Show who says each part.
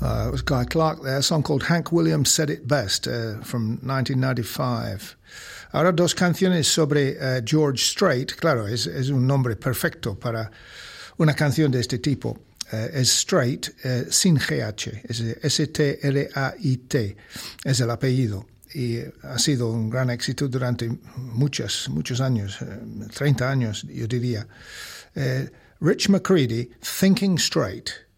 Speaker 1: It was Guy Clark there, a song called Hank Williams Said It Best from 1995. Ahora dos canciones sobre George Strait. Claro, es un nombre perfecto para una canción de este tipo. Es Strait sin GH, es S-T-R-A-I-T, es el apellido. Y ha sido un gran éxito durante muchos años, 30 años yo diría. Rich McCready, Thinking Straight.